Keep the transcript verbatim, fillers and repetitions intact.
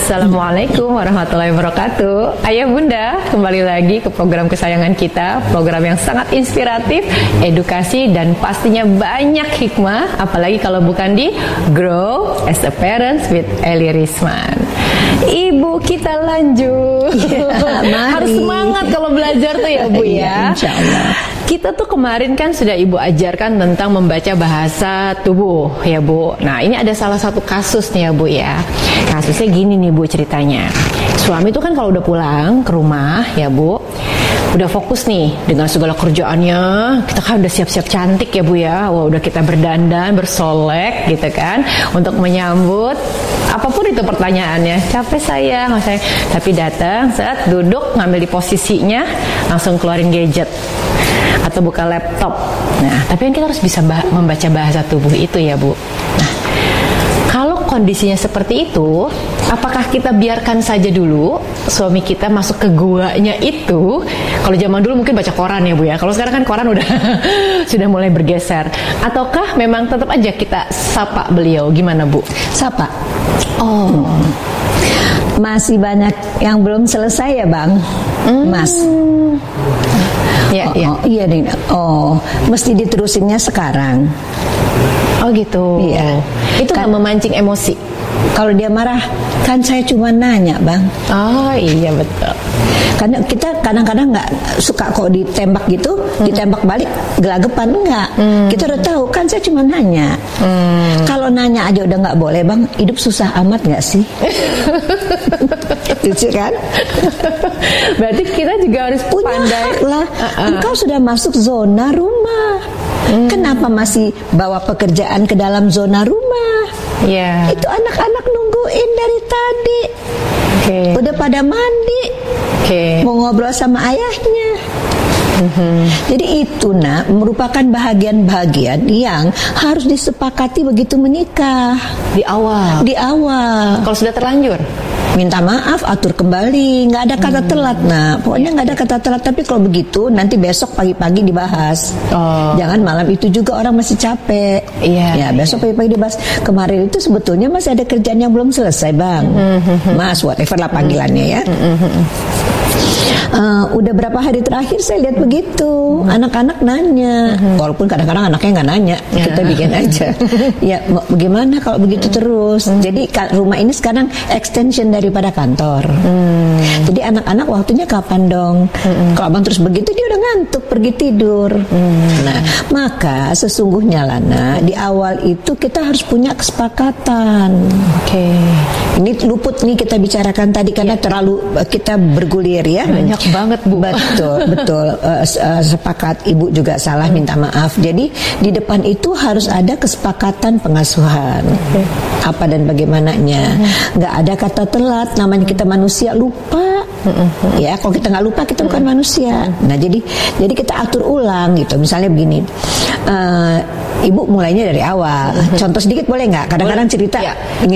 Assalamualaikum warahmatullahi wabarakatuh. Ayah bunda, kembali lagi ke program kesayangan kita, program yang sangat inspiratif, edukasi, dan pastinya banyak hikmah, apalagi kalau bukan di Grow as a Parents with Eli Risman. Ibu, kita lanjut. Ya, harus semangat kalau belajar tuh ya Bu ya. Insya Allah. Kita tuh kemarin kan sudah Ibu ajarkan tentang membaca bahasa tubuh ya Bu. Nah ini ada salah satu kasus nih ya Bu ya. Kasusnya gini nih Bu ceritanya. Suami tuh kan kalau udah pulang ke rumah ya Bu, udah fokus nih dengan segala kerjaannya. Kita kan udah siap-siap cantik ya Bu ya. Wah udah kita berdandan, bersolek gitu kan, untuk menyambut apapun itu pertanyaannya. Capek sayang, sayang. Tapi datang, saat duduk ngambil di posisinya, langsung keluarin gadget atau buka laptop. Nah, tapi kan kita harus bisa bah- membaca bahasa tubuh itu ya Bu. Nah, kalau kondisinya seperti itu, apakah kita biarkan saja dulu suami kita masuk ke guanya itu? Kalau zaman dulu mungkin baca koran ya Bu ya. Kalau sekarang kan koran udah sudah mulai bergeser. Ataukah memang tetap aja kita sapa beliau? Gimana Bu? Sapa. Oh, Hmm. Masih banyak yang belum selesai ya Bang, hmm. Mas. Ya, oh, ya. Oh, iya nih. Oh, mesti diterusinnya sekarang. Oh gitu. Iya. Itu kan memancing emosi. Kalau dia marah, kan saya cuma nanya Bang. Oh iya betul. Karena kita kadang-kadang nggak suka kok ditembak gitu, hmm. ditembak balik gelagapan enggak. Hmm. Kita udah tahu kan saya cuma nanya. Hmm. Kalau nanya aja udah nggak boleh Bang, hidup susah amat nggak sih? Lucu kan? Berarti kita juga harus punya pandai hak lah. Uh-uh. Engkau sudah masuk zona rumah. Hmm. Kenapa masih bawa pekerjaan ke dalam zona rumah? Yeah. Itu anak-anak nungguin dari tadi. Okay. Udah pada mandi. Okay. Mau ngobrol sama ayahnya. Mm-hmm. Jadi itu nak merupakan bahagian-bahagian yang harus disepakati begitu menikah. Di awal. Di awal. Kalau sudah terlanjur, minta maaf, atur kembali, nggak ada kata hmm. telat. Nah, pokoknya nggak ada kata telat. Tapi kalau begitu, nanti besok pagi-pagi dibahas. Oh. Jangan malam itu juga orang masih capek. Iya. Ya, besok iya. pagi-pagi dibahas. Kemarin itu sebetulnya masih ada kerjaan yang belum selesai, Bang. Mm-hmm. Mas, whatever lah panggilannya ya. Mm-hmm. Uh, udah berapa hari terakhir saya lihat begitu, mm-hmm. anak-anak nanya, mm-hmm. walaupun kadang-kadang anaknya nggak nanya, yeah. kita bikin aja. Ya, bagaimana kalau begitu mm-hmm. terus? Mm-hmm. Jadi rumah ini sekarang extension daripada kantor. Mm-hmm. Jadi anak-anak waktunya kapan dong? Mm-hmm. Kalau abang terus begitu dia udah ngantuk pergi tidur. Mm-hmm. Nah, maka sesungguhnya Lana di awal itu kita harus punya kesepakatan. Oke. Okay. Ini luput nih kita bicarakan tadi karena yeah. terlalu kita bergulir ya. Banyak banget Bu. Betul, betul. Uh, uh, sepakat, Ibu juga salah, minta maaf. Jadi di depan itu harus ada kesepakatan pengasuhan. Okay. Apa dan bagaimananya. Nggak ada kata telat. Namanya kita manusia lupa. Ya, kalau kita nggak lupa kita bukan manusia. Nah, jadi jadi kita atur ulang gitu. Misalnya begini. Uh, Ibu mulainya dari awal. Contoh sedikit boleh nggak? Kadang-kadang cerita. Ya.